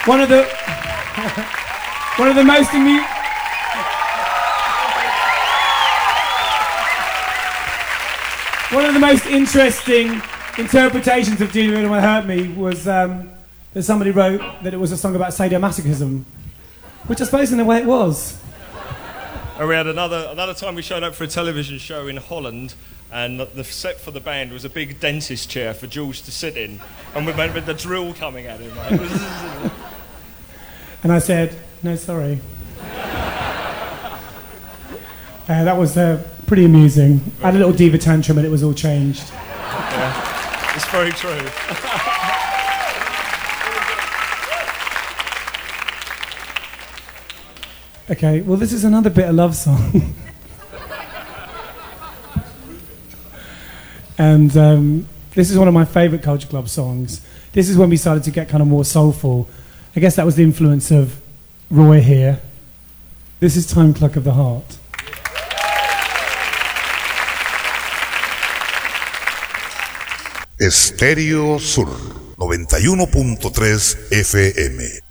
One of the most one of the most interesting interpretations of Do You Really Want to Hurt Me was that somebody wrote that it was a song about sadomasochism, which I suppose in a way it was. And we had another time we showed up for a television show in Holland, and the set for the band was a big dentist chair for Jules to sit in, and with the drill coming at him. Like, and I said, no, sorry. That was pretty amusing. I had a little diva tantrum and it was all changed. Yeah, it's very true. Okay, well, this is another bit of love song. And this is one of my favourite Culture Club songs. This is when we started to get kind of more soulful. I guess that was the influence of Roy here. This is Time Clock of the Heart. Estéreo Sur 91.3 FM